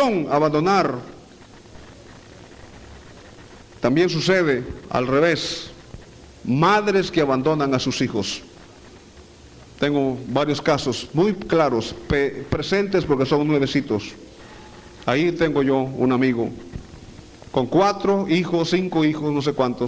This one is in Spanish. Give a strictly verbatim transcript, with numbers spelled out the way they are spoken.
razón abandonar. También sucede al revés, madres que abandonan a sus hijos. Tengo varios casos muy claros, presentes porque son nuevecitos. Ahí tengo yo un amigo con cuatro hijos, cinco hijos, no sé cuántos.